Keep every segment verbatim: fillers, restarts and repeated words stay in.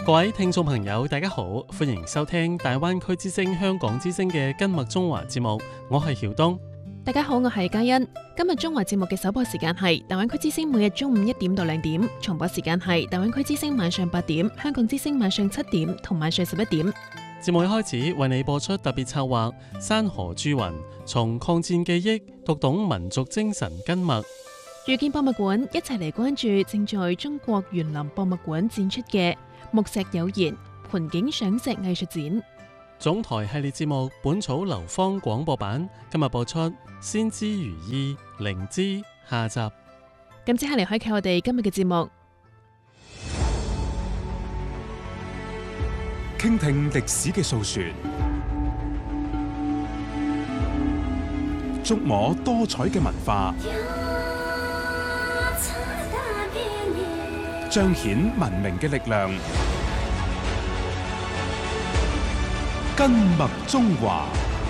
各位聽眾朋友，大家好，歡迎收聽大灣區之聲香港之聲嘅今麥中華節目，我係曉東。 大家好，我係嘉欣。今日中華節目嘅首播時間係大灣區之聲每日中午一點到兩點，重播時間係大灣區之聲晚上八點、香港之聲晚上七點同晚上十一點。 節目一開始為你播出特別策劃《山河著雲》，從抗戰記憶讀懂民族精神根脈。 遇見博物館，一齊嚟關注正在中國園林博物館展出嘅木石有言盆景賞石藝術展。 總台系列節目《本草流芳廣播版》今日播出《先知如意靈芝》下集。 咁接下嚟開啟我哋今日嘅節目， 傾聽歷史嘅訴說，觸摸多彩嘅文化，彰顯文明嘅力量。根脈中華，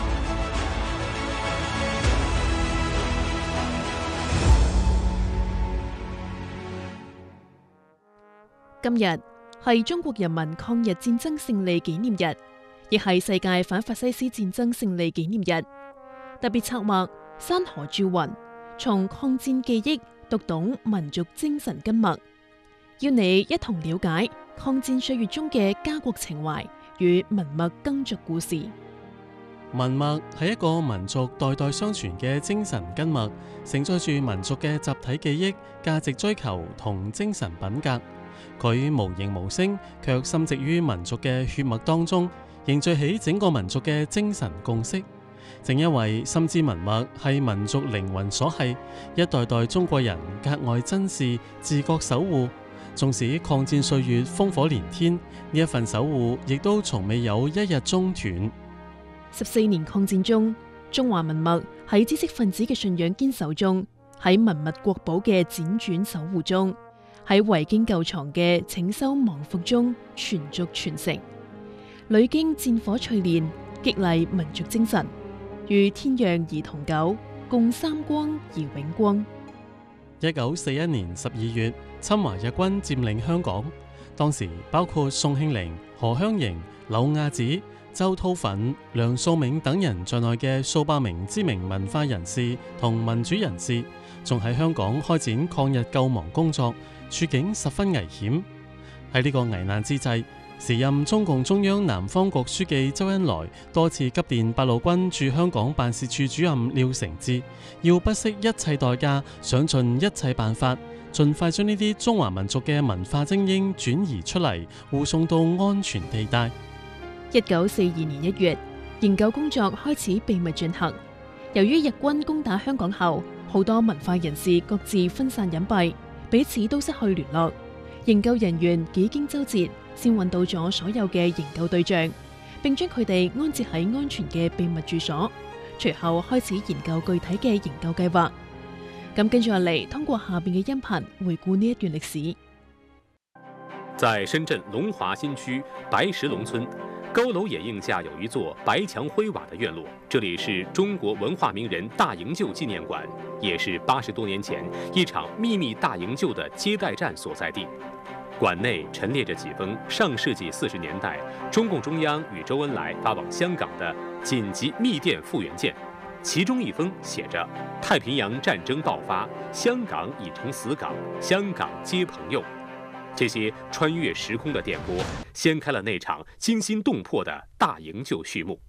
今日係中國人民抗日戰爭勝利紀念日，亦係世界反法西斯戰爭勝利紀念日。特別策劃《山河著雲》，從抗戰記憶讀懂民族精神根脈，要你一同了解抗戰歲月中嘅家國情懷與文脈耕耆故事。 文脈係一個民族代代相傳嘅精神根脈，承載住民族嘅集體記憶、價值追求同精神品格。佢無形無聲，卻深植於民族嘅血脈當中，凝聚起整個民族嘅精神共識。正因為深知文脈係民族靈魂所繫，一代代中國人格外珍視、自覺守護。縱使抗戰歲月烽火連天，呢一份守護亦都從未有一日中斷。 十四年抗戰中，中華文脈喺知識分子嘅信仰堅守中，喺文物國寶嘅輾轉守護中，喺遺經舊藏嘅拯修亡復中傳續傳承，屢經戰火淬煉，激勵民族精神，與天讓而同久，共三光而永光。 一九四一年十二月，侵華日軍佔領香港，當時包括宋慶齡、何香凝、柳亞子、周韜奮、梁漱溟等人在內嘅數百名知名文化人士同民主人士，仲喺香港開展抗日救亡工作，處境十分危險。喺呢個危難之際，時任中共中央南方局書記周恩來多次急電八路軍駐香港辦事處主任廖承志，要不惜一切代價，想盡一切辦法，盡快將呢啲中華民族嘅文化精英轉移出嚟，護送到安全地帶。 一九四二年一月，研究工作開始秘密進行。由於日軍攻打香港後，好多文化人士各自分散隱蔽，彼此都失去聯絡。研究人員幾經周折，先揾到咗所有嘅研究對象，並將佢哋安置喺安全嘅秘密住所。隨後開始研究具體嘅研究計劃。咁跟住落嚟，通過下邊嘅音頻回顧呢一段歷史。 在深圳龍華新區白石龍村，高樓掩映下有一座白牆灰瓦的院落，這裡是中國文化名人大營救紀念館，也是八十多年前一場秘密大營救的接待站所在地。館內陳列着幾封上世紀四十年代中共中央與周恩來發往香港的緊急密電復員件，其中一封寫着“太平洋戰爭爆發，香港已成死港，香港皆朋友”。這些穿越時空的電波，掀開了那場驚心動魄的大營救序幕。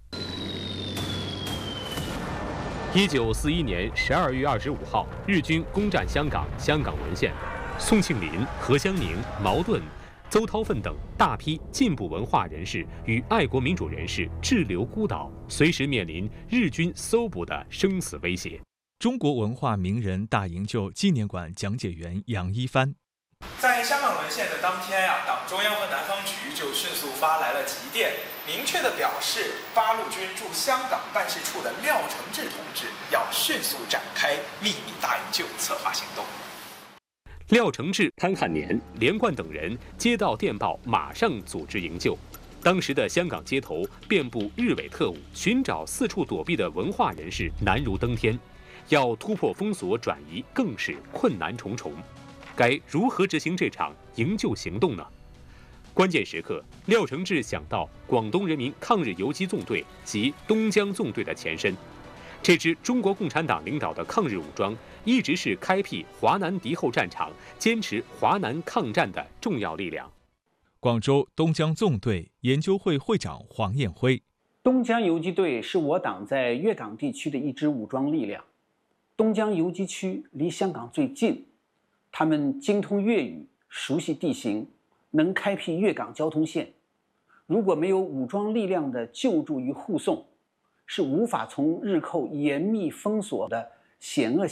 一九四一年十二月二十五號，日軍攻佔香港，香港淪陷。宋慶齡、何香凝、茅盾、邹韜奮等大批進步文化人士與愛國民主人士滯留孤島，隨時面臨日軍搜捕的生死威脅。 中國文化名人大營救紀念館講解員楊一帆。 在香港淪陷的當天呀、啊，黨中央和南方局就迅速發來了急電，明確地表示八路軍駐香港辦事處的廖承志同志要迅速展開秘密大營救策劃行動。 廖承志、潘漢年、連貫等人接到電報，馬上組織營救。當時的香港街頭遍佈日偽特務，尋找四處躲避的文化人士難如登天，要突破封鎖轉移更是困難重重。該如何執行這場營救行動呢？ 关键时刻，廖承志想到广东人民抗日游击纵队及东江纵队的前身。这支中国共产党领导的抗日武装，一直是开辟华南敌后战场、坚持华南抗战的重要力量。 广州东江纵队研究会会长黄彦辉： 东江游击队是我党在粤港地区的一支武装力量。东江游击区离香港最近，他们精通粤语，熟悉地形，能开辟粤港交通线。如果没有武装力量的救助与护送，是无法从日寇严密封锁的险恶